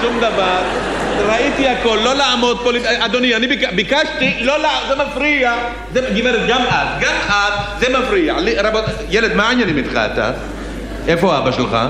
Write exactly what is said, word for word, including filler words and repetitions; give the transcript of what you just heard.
שום דבר, ראיתי הכל, לא לעמוד פה, אדוני, אני ביק... ביקשתי, לא, לא, זה מפריע, זה, גברת, גם את, גם את, זה מפריע, רבות, ילד, מה העניינים איתך אתה? איפה אבא שלך?